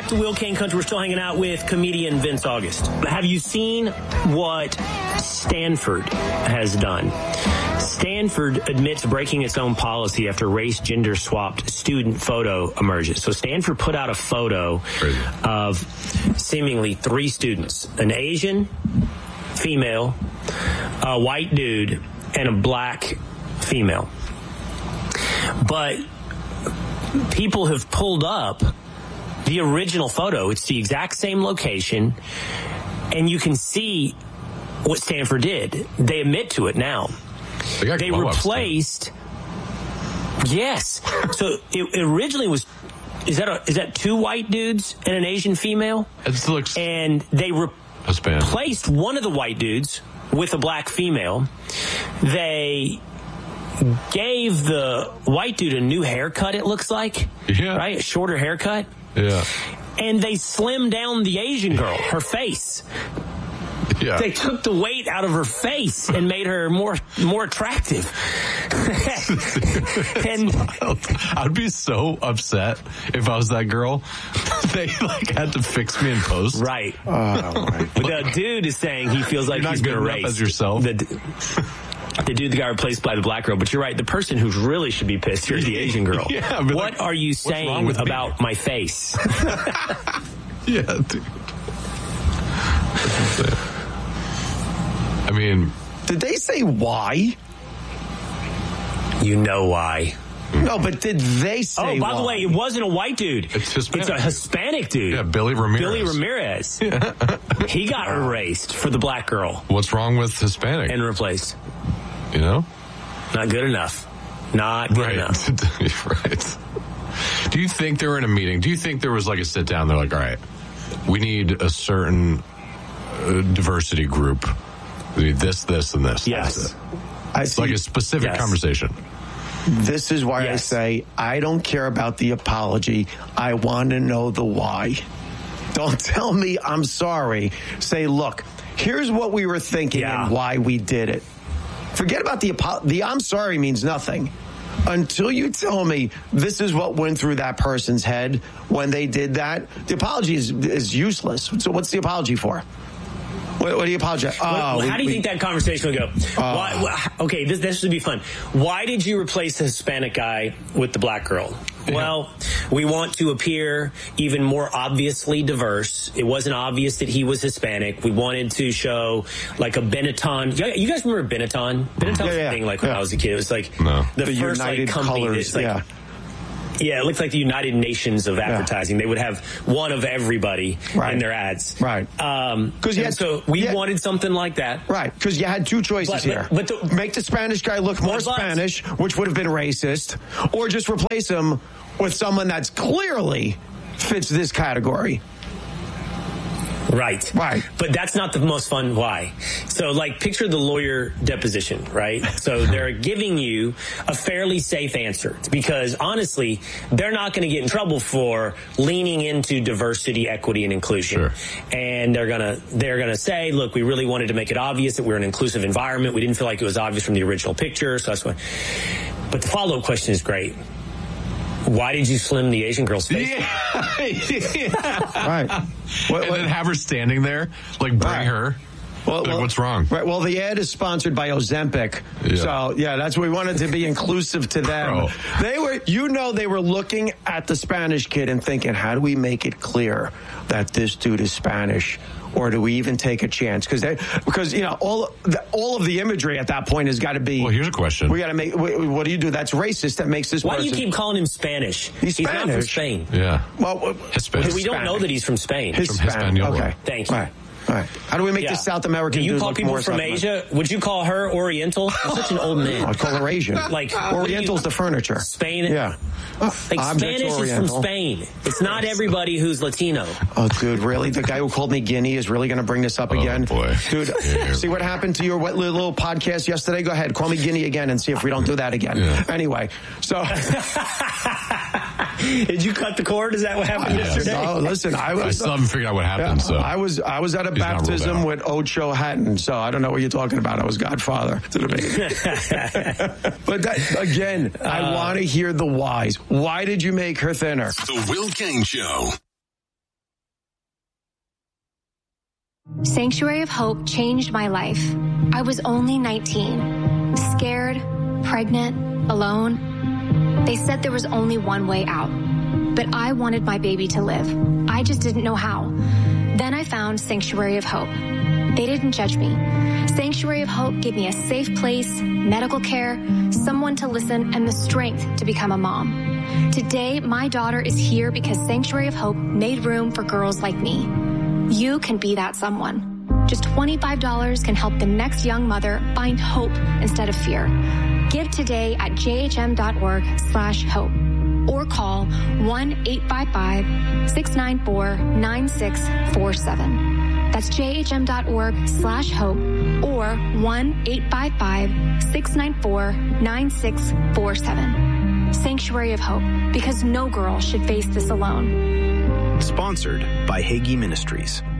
back to Will Kane Country. We're still hanging out with comedian Vince August. Have you seen what Stanford has done? Stanford admits breaking its own policy after race gender swapped student photo emerges. So Stanford put out a photo of seemingly 3 students, an Asian female, a white dude, and a black female. But people have pulled up the original photo. It's the exact same location, and you can see what Stanford did. They admit to it now. They replaced. Yes. So it originally was. Is that 2 white dudes and an Asian female? It looks. And they replaced one of the white dudes with a black female. They gave the white dude a new haircut, it looks like. Yeah. Right? A shorter haircut. Yeah. And they slimmed down the Asian girl, her face. Yeah. They took the weight out of her face and made her more attractive. And I'd be so upset if I was that girl. They had to fix me in post. Right. Oh, my. The dude is saying he feels like he's been erased. As yourself. The dude that got replaced by the black girl. But you're right. The person who really should be pissed here is the Asian girl. Yeah, what are you saying about my face? Yeah, dude. I mean, did they say why? You know why. No, but did they say why? Oh, by why? the way, it wasn't a white dude. It's Hispanic. It's a Hispanic dude. Yeah, Billy Ramirez. Billy Ramirez. He got erased for the black girl. What's wrong with Hispanic? And replaced. You know? Not good enough. Not good enough. Right. Do you think they were in a meeting? Do you think there was like a sit down? They're like, all right, we need a certain diversity group. We need this, and this. Yes. It's like a specific conversation. This is why I say I don't care about the apology. I want to know the why. Don't tell me I'm sorry. Say, look, here's what we were thinking and why we did it. Forget about the I'm sorry means nothing. Until you tell me this is what went through that person's head when they did that, the apology is useless. So what's the apology for? What do you apologize? How do you think that conversation would go? Okay, this should be fun. Why did you replace the Hispanic guy with the black girl? Yeah. Well, we want to appear even more obviously diverse. It wasn't obvious that he was Hispanic. We wanted to show like a Benetton. You guys remember Benetton? Benetton's a thing like when I was a kid. It was like the first United company Colors, that's like... Yeah, it looked like the United Nations of advertising. They would have one of everybody in their ads. Right. So we wanted something like that. Right, because you had 2 choices here. But make the Spanish guy look more Spanish, which would have been racist, or just replace him with someone that's clearly fits this category. Right. But that's not the most fun why. So, picture the lawyer deposition, right? So they're giving you a fairly safe answer because, honestly, they're not going to get in trouble for leaning into diversity, equity, and inclusion. Sure. And they're gonna say, look, we really wanted to make it obvious that we're an inclusive environment. We didn't feel like it was obvious from the original picture, so that's why. But the follow-up question is great. Why did you slim the Asian girl's face? Right. And then have her standing there, bring her. Well, what's wrong? Right. Well, the ad is sponsored by Ozempic. Yeah. So, that's what we wanted to be inclusive to them. They were looking at the Spanish kid and thinking, how do we make it clear that this dude is Spanish? Or do we even take a chance? Because all of the imagery at that point has got to be. Well, here's a question. We got to make. What do you do? That's racist. That makes this. Why do you keep calling him Spanish? He's Spanish. Not from Spain. Yeah. Well, Hispanic. We don't know that he's from Spain. From Hispaniola. Okay. Thank you. All right. How do we make this South American? Do you call people more from Asia? Would you call her Oriental? You're such an old man. I'd call her Asian. Oriental's the furniture. Spain. Yeah. Spanish is from Spain. It's not everybody who's Latino. Oh, dude, really? The guy who called me Guinea is really going to bring this up again? Boy. Dude, see what happened to your little podcast yesterday? Go ahead, call me Guinea again and see if we don't do that again. Yeah. Anyway, so... Did you cut the cord? Is that what happened yesterday? No, listen, I still haven't figured out what happened. So I was at a baptism with Ocho Hatton, so I don't know what you're talking about. I was godfather to the baby. But that, again, I want to hear the whys. Why did you make her thinner? The Will Kane Show. Sanctuary of Hope changed my life. I was only 19, scared, pregnant, alone. They said there was only one way out, but I wanted my baby to live. I just didn't know how. Then I found Sanctuary of Hope. They didn't judge me. Sanctuary of Hope gave me a safe place, medical care, someone to listen, and the strength to become a mom. Today, my daughter is here because Sanctuary of Hope made room for girls like me. You can be that someone. Just $25 can help the next young mother find hope instead of fear. Give today at jhm.org/hope or call 1-855-694-9647. That's jhm.org/hope or 1-855-694-9647. Sanctuary of Hope, because no girl should face this alone. Sponsored by Hagee Ministries.